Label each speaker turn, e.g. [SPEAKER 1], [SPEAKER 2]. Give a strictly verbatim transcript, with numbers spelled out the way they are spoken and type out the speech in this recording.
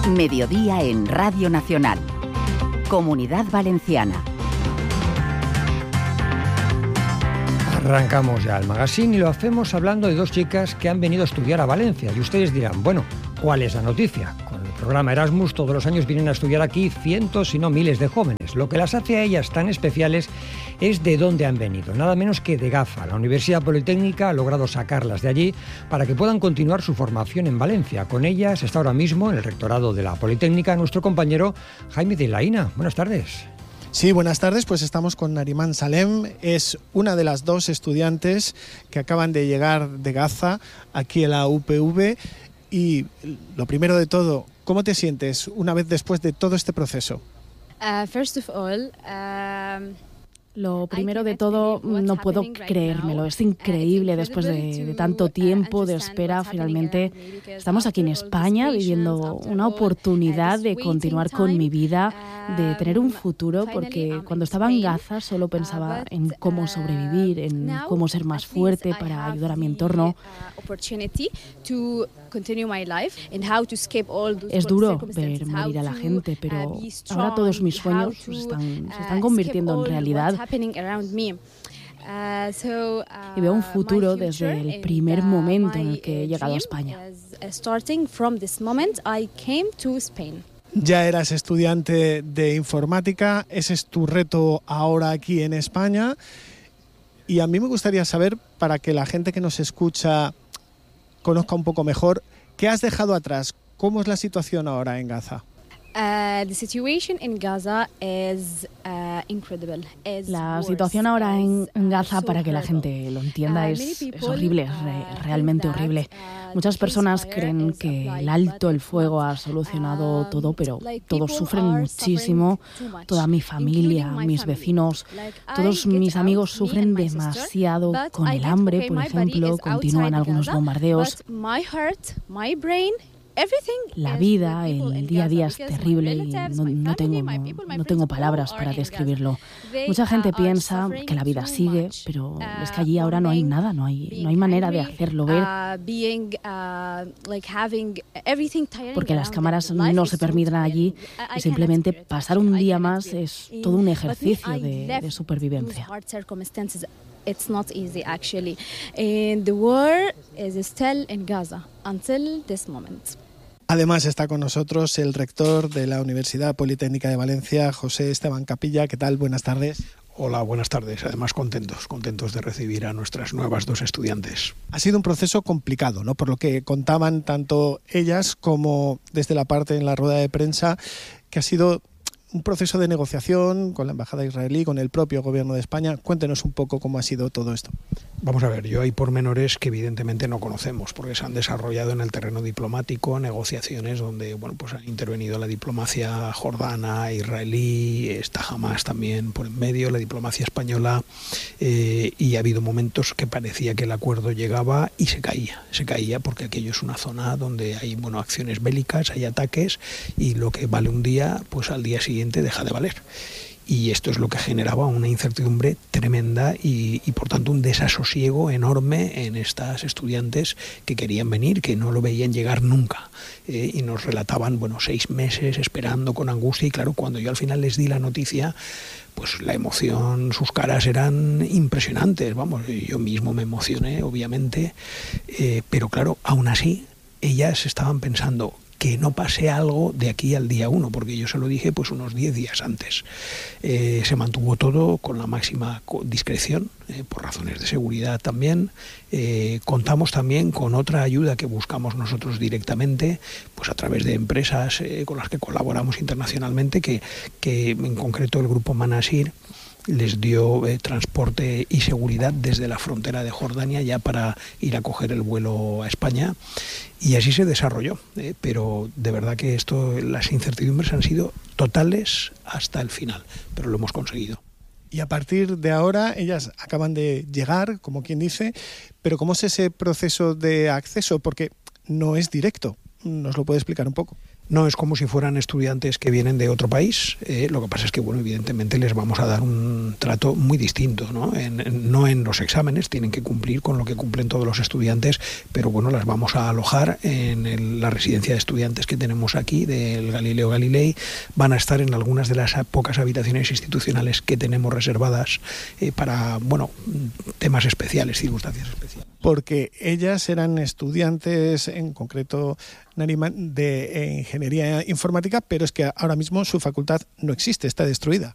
[SPEAKER 1] Mediodía en Radio Nacional. Comunidad Valenciana.
[SPEAKER 2] Arrancamos ya el magazine y lo hacemos hablando de dos chicas que han venido a estudiar a Valencia. Y ustedes dirán, bueno, ¿cuál es la noticia? Con el programa Erasmus todos los años vienen a estudiar aquí cientos, si no miles de jóvenes. Lo que las hace a ellas tan especiales es de dónde han venido, nada menos que de Gaza. La Universidad Politécnica ha logrado sacarlas de allí para que puedan continuar su formación en Valencia. Con ellas está ahora mismo en el rectorado de la Politécnica nuestro compañero Jaime de Laína. Buenas tardes.
[SPEAKER 3] Sí, buenas tardes, pues estamos con Nariman Salem, es una de las dos estudiantes que acaban de llegar de Gaza aquí en la U P V y lo primero de todo, ¿cómo te sientes una vez después de todo este proceso?
[SPEAKER 4] Uh, first of all, um...
[SPEAKER 5] Lo primero de todo, no puedo creérmelo, es increíble después de, de tanto tiempo de espera. Finalmente estamos aquí en España viviendo una oportunidad de continuar con mi vida, de tener un futuro, porque cuando estaba en Gaza solo pensaba en cómo sobrevivir, en cómo ser más fuerte para ayudar a mi entorno. Es duro ver morir a la gente, pero ahora todos mis sueños se están, se están convirtiendo en realidad. Y veo un futuro desde el primer momento en el que he llegado a España.
[SPEAKER 3] Ya eras estudiante de informática, ese es tu reto ahora aquí en España. Y a mí me gustaría saber, para que la gente que nos escucha conozca un poco mejor, ¿qué has dejado atrás? ¿Cómo es la situación ahora en Gaza?
[SPEAKER 4] Uh, the situation in Gaza is uh, incredible. Is
[SPEAKER 5] la situación ahora en, en Gaza, para que la gente lo entienda, es, es horrible, es re, realmente horrible. Muchas personas creen que el alto el fuego ha solucionado todo, pero todos sufren muchísimo. Toda mi familia, mis vecinos, todos mis amigos sufren demasiado con el hambre, por ejemplo. Continúan algunos bombardeos. La vida, el día a día es terrible y no, no, tengo, no, no tengo palabras para describirlo. Mucha gente piensa que la vida sigue, pero es que allí ahora no hay nada, no hay, no hay manera de hacerlo ver. Porque las cámaras no se permiten allí y simplemente pasar un día más es todo un ejercicio de, de supervivencia.
[SPEAKER 4] It's not easy actually. And the war is still in Gaza until this moment.
[SPEAKER 3] Además está con nosotros el rector de la Universidad Politécnica de Valencia, José Esteban Capilla. ¿Qué tal? Buenas tardes.
[SPEAKER 6] Hola, buenas tardes. Además contentos, contentos de recibir a nuestras nuevas dos estudiantes.
[SPEAKER 3] Ha sido un proceso complicado, ¿no? Por lo que contaban tanto ellas como desde la parte en la rueda de prensa, que ha sido un proceso de negociación con la Embajada israelí, con el propio Gobierno de España. Cuéntenos un poco cómo ha sido todo esto.
[SPEAKER 6] Vamos a ver, yo hay pormenores que evidentemente no conocemos, porque se han desarrollado en el terreno diplomático, negociaciones donde bueno, pues han intervenido la diplomacia jordana, israelí, está Hamas también por en medio, la diplomacia española, eh, y ha habido momentos que parecía que el acuerdo llegaba y se caía, se caía porque aquello es una zona donde hay bueno, acciones bélicas, hay ataques, y lo que vale un día, pues al día siguiente deja de valer. Y esto es lo que generaba una incertidumbre tremenda y, y por tanto un desasosiego enorme en estas estudiantes que querían venir, que no lo veían llegar nunca, eh, y nos relataban bueno seis meses esperando con angustia. Y claro, cuando yo al final les di la noticia, pues la emoción, sus caras eran impresionantes, vamos, yo mismo me emocioné obviamente, eh, pero claro, aún así ellas estaban pensando que no pase algo de aquí al día uno, porque yo se lo dije pues unos diez días antes. Eh, se mantuvo todo con la máxima discreción, eh, por razones de seguridad también. Eh, contamos también con otra ayuda que buscamos nosotros directamente, pues a través de empresas eh, con las que colaboramos internacionalmente, que, que en concreto el grupo Manasir les dio eh, transporte y seguridad desde la frontera de Jordania ya para ir a coger el vuelo a España, y así se desarrolló, eh, pero de verdad que esto, las incertidumbres han sido totales hasta el final, pero lo hemos conseguido.
[SPEAKER 3] Y a partir de ahora ellas acaban de llegar, como quien dice, pero ¿cómo es ese proceso de acceso? Porque no es directo. ¿Nos lo puede explicar un poco?
[SPEAKER 6] No es como si fueran estudiantes que vienen de otro país. Eh, lo que pasa es que, bueno, evidentemente les vamos a dar un trato muy distinto, ¿no? En, en, no en los exámenes, tienen que cumplir con lo que cumplen todos los estudiantes, pero bueno, las vamos a alojar en el, la residencia de estudiantes que tenemos aquí del Galileo Galilei. Van a estar en algunas de las pocas habitaciones institucionales que tenemos reservadas eh, para, bueno, temas especiales, circunstancias especiales.
[SPEAKER 3] Porque ellas eran estudiantes, en concreto Nariman, de ingeniería informática, pero es que ahora mismo su facultad no existe, está destruida.